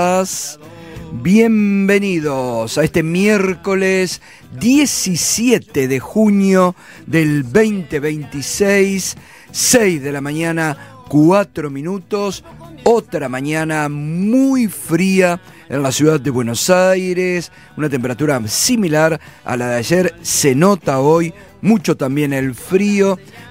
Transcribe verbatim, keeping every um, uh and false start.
Bienvenidos a este miércoles diecisiete de junio del veinte veintiséis, seis de la mañana, cuatro minutos, otra mañana muy fría en la ciudad de Buenos Aires, una temperatura similar a la de ayer, se nota hoy mucho también el frío,